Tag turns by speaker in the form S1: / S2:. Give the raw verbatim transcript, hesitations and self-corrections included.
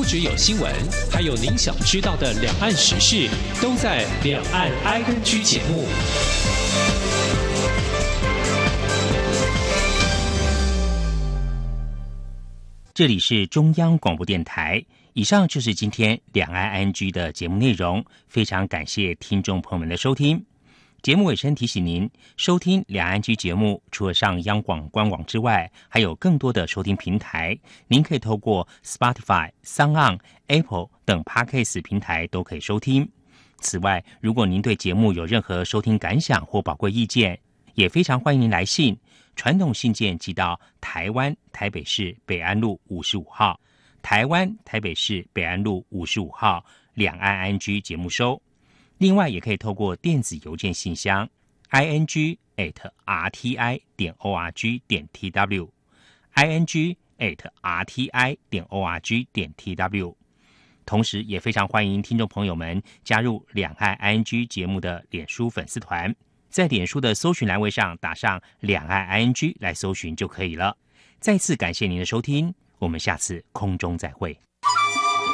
S1: 只有新闻，还有您想知道的两岸时事，都在《两岸 I N G》节目。
S2: 这里是中央广播电台，以上就是今天两岸 I N G 的节目内容，非常感谢听众朋友们的收听。节目尾声提醒您，收听两岸 I N G 节目，除了上央广官网之外，还有更多的收听平台，您可以透过 Spotify、SoundOn、Apple 等 Podcast 平台都可以收听。此外，如果您对节目有任何收听感想或宝贵意见，也非常欢迎您来信。传统信件寄到台湾台北市北安路五十五号，台湾台北市北安路五十五号两岸 I N G 节目收。另外，也可以透过电子邮件信箱 i n g at r t i 点 o r g 点 t w i n g at r t i 点 o r g 点 t w。同时，也非常欢迎听众朋友们加入两岸 I N G 节目的脸书粉丝团。在脸书的搜寻栏位上打上两岸 I N G 来搜寻就可以了。再次感谢您的收听，我们下次空中再会。